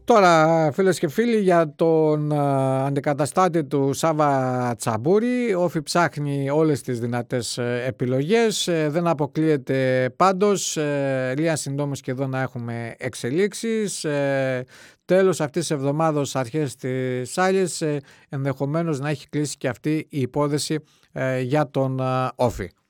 Τώρα, φίλες και φίλοι, για τον αντικαταστάτη του Σάβα Τσαμπούρη, Όφη ψάχνει όλες τις δυνατές επιλογές. Δεν αποκλείεται πάντως λίγα συντόμως και εδώ να έχουμε εξελίξεις. Τέλος αυτής της εβδομάδας, αρχές της άλλης, ενδεχομένως να έχει κλείσει και αυτή η υπόθεση για τον Όφη.